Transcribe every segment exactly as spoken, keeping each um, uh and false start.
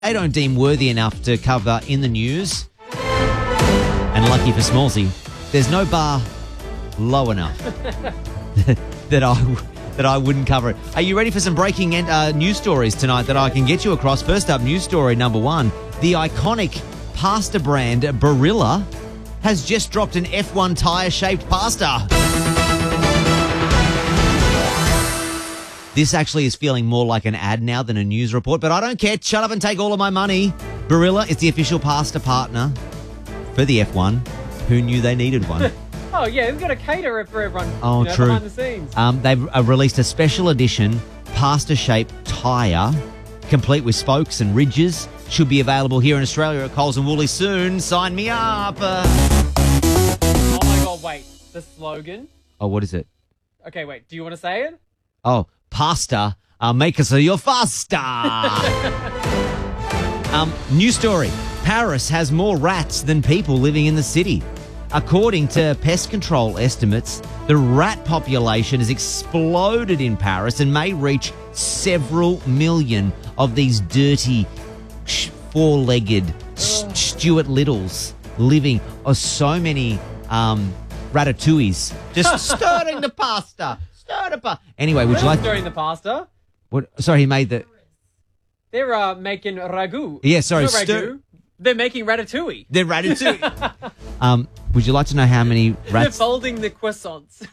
they don't deem worthy enough to cover in the news. And lucky for Smallsy, there's no bar low enough that I that I wouldn't cover it. Are you ready for some breaking uh, news stories tonight that I can get you across? First up, news story number one. The iconic pasta brand Barilla has just dropped an F one tyre-shaped pasta. This actually is feeling more like an ad now than a news report, but I don't care. Shut up and take all of my money. Barilla is the official pasta partner for the F one. Who knew they needed one? Oh, yeah, we've got to cater it for everyone. Oh, you know, true. Behind the scenes. Um, they've uh, released a special edition pasta-shaped tyre, complete with spokes and ridges. Should be available here in Australia at Coles and Woolies soon. Sign me up. Uh... Oh, my God, wait. The slogan? Oh, what is it? Okay, wait. Do you want to say it? Oh, pasta. Uh, make us a your faster. um, new story. Paris has more rats than people living in the city. According to pest control estimates, the rat population has exploded in Paris and may reach several million of these dirty, four-legged st- Stuart Littles living. Oh, so many um, ratatouilles just stirring the pasta. Stir the pasta. Anyway, would you like... Stirring the pasta? What? Sorry, he made the... They're uh, making ragu. Yeah, sorry. Not ragu. Stir... They're making ratatouille. They're ratatouille. um, would you like to know how many rats... They're folding the croissants.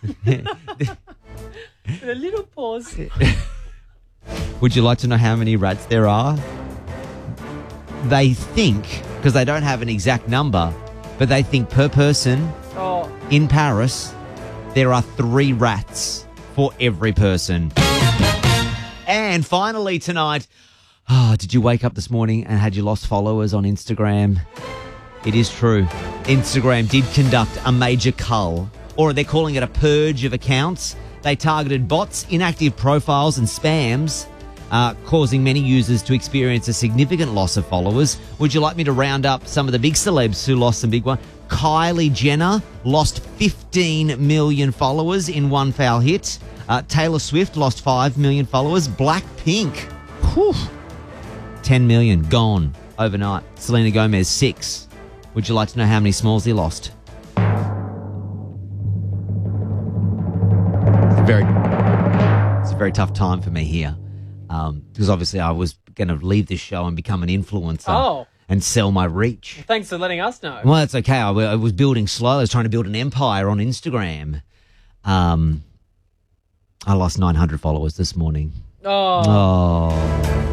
The little paws. Would you like to know how many rats there are? They think, because they don't have an exact number, but they think per person Oh. in Paris, there are three rats for every person. And finally tonight... Oh, did you wake up this morning and had you lost followers on Instagram? It is true. Instagram did conduct a major cull, or they're calling it a purge of accounts. They targeted bots, inactive profiles and spams, uh, causing many users to experience a significant loss of followers. Would you like me to round up some of the big celebs who lost some big ones? Kylie Jenner lost fifteen million followers in one foul hit. Uh, Taylor Swift lost five million followers. Blackpink, whew, ten million gone overnight. Selena Gomez, six. Would you like to know how many smalls he lost? It's a very, it's a very tough time for me here. Um, because obviously I was going to leave this show and become an influencer Oh. and sell my reach. Thanks for letting us know. Well, that's okay. I, I was building slowly. I was trying to build an empire on Instagram. Um, I lost nine hundred followers this morning. Oh. Oh.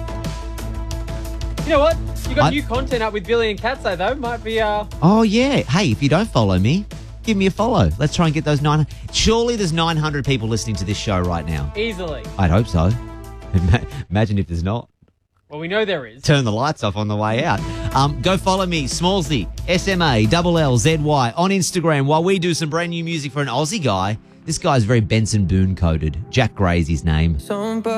You know what? You got I- new content up with Billy and Katso, though. Might be, uh... Oh, yeah. Hey, if you don't follow me, give me a follow. Let's try and get those nine hundred. Surely there's nine hundred people listening to this show right now. easily. I'd hope so. Ima- Imagine if there's not. Well, we know there is. Turn the lights off on the way out. Um, go follow me, Smallsy, S M A L L Z Y, on Instagram while we do some brand new music for an Aussie guy. This guy's very Benson Boone coded. Jack Gray's his name.